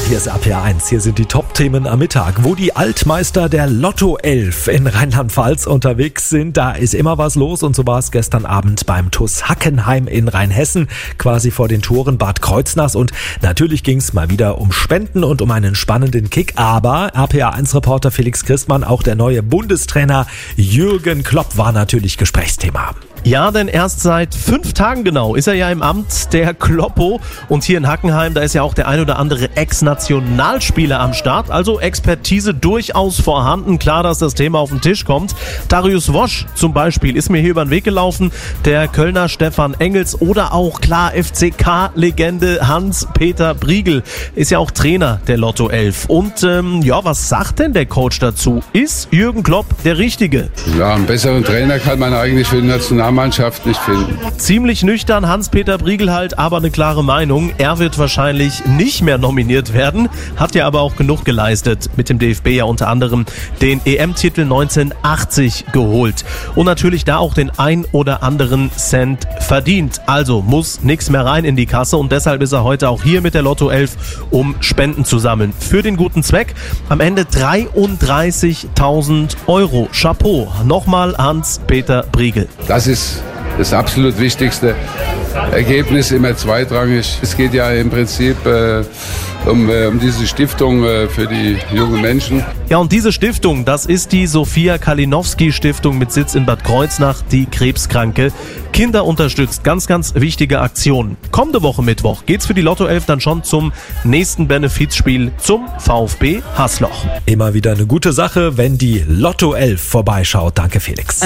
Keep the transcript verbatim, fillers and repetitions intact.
Hier ist R P R eins, hier sind die Top-Themen am Mittag. Wo die Altmeister der Lotto elf in Rheinland-Pfalz unterwegs sind, da ist immer was los und so war es gestern Abend beim T U S Hackenheim in Rheinhessen, quasi vor den Toren Bad Kreuznach, und natürlich ging es mal wieder um Spenden und um einen spannenden Kick, aber R P R eins Reporter Felix Christmann, auch der neue Bundestrainer Jürgen Klopp war natürlich Gesprächsthema. Ja, denn erst seit fünf Tagen genau ist er ja im Amt, der Kloppo. Und hier in Hackenheim, da ist ja auch der ein oder andere Ex-Nationalspieler am Start. Also Expertise durchaus vorhanden. Klar, dass das Thema auf den Tisch kommt. Darius Wosch zum Beispiel ist mir hier über den Weg gelaufen. Der Kölner Stefan Engels oder auch klar F C K-Legende Hans-Peter Briegel ist ja auch Trainer der Lotto elf. Und ähm, ja, was sagt denn der Coach dazu? Ist Jürgen Klopp der Richtige? Ja, einen besseren Trainer kann man eigentlich für die Nationalmannschaft nicht finden. Ziemlich nüchtern Hans-Peter Briegel halt, aber eine klare Meinung. Er wird wahrscheinlich nicht mehr nominiert werden, hat ja aber auch genug geleistet. Mit dem D F B ja unter anderem den E M-Titel neunzehnhundertachtzig geholt. Und natürlich da auch den ein oder anderen Cent verdient. Also muss nichts mehr rein in die Kasse und deshalb ist er heute auch hier mit der Lotto elf, um Spenden zu sammeln. Für den guten Zweck. Am Ende dreiunddreißigtausend Euro. Chapeau. Nochmal Hans-Peter Briegel. Das ist das absolut wichtigste Ergebnis, immer zweitrangig. Es geht ja im Prinzip äh, um, äh, um diese Stiftung äh, für die jungen Menschen. Ja, und diese Stiftung, das ist die Sophia Kalinowski Stiftung mit Sitz in Bad Kreuznach, die krebskranke Kinder unterstützt. Ganz, ganz wichtige Aktion. Kommende Woche Mittwoch geht's für die Lotto elf dann schon zum nächsten Benefizspiel zum VfB Haßloch. Immer wieder eine gute Sache, wenn die Lotto elf vorbeischaut. Danke, Felix.